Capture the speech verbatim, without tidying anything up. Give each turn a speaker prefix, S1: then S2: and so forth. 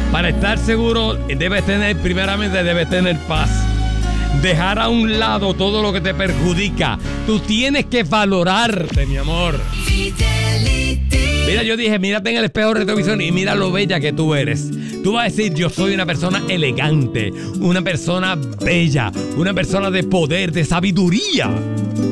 S1: Para estar seguro, debes tener, primeramente, debes tener paz. Dejar a un lado todo lo que te perjudica. Tú tienes que valorarte, mi amor. Mira, yo dije, mírate en el espejo retrovisor y mira lo bella que tú eres. Tú vas a decir, yo soy una persona elegante, una persona bella, una persona de poder, de sabiduría.